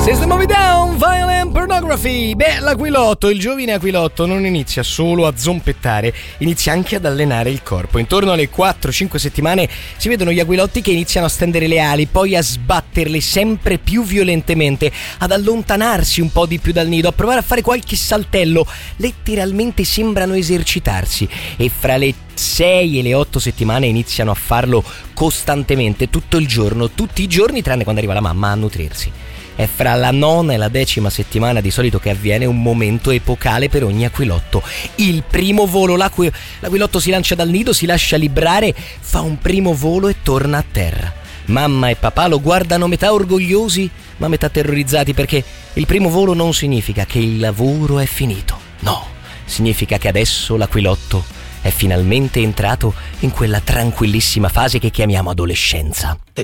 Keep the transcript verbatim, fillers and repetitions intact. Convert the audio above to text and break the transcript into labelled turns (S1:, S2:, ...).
S1: System of a Down, Violent Pornography. Beh, l'aquilotto, il giovine aquilotto non inizia solo a zompettare, inizia anche ad allenare il corpo. Intorno alle quattro cinque settimane si vedono gli aquilotti che iniziano a stendere le ali, poi a sbatterle sempre più violentemente, ad allontanarsi un po' di più dal nido, a provare a fare qualche saltello. Letteralmente sembrano esercitarsi e fra le sei e le otto settimane iniziano a farlo costantemente, tutto il giorno, tutti i giorni, tranne quando arriva la mamma a nutrirsi. È fra la nona e la decima settimana di solito che avviene un momento epocale per ogni aquilotto. Il primo volo, l'aqui- l'aquilotto si lancia dal nido, si lascia librare, fa un primo volo e torna a terra. Mamma e papà lo guardano metà orgogliosi ma metà terrorizzati, perché il primo volo non significa che il lavoro è finito. No, significa che adesso l'aquilotto è finalmente entrato in quella tranquillissima fase che chiamiamo adolescenza.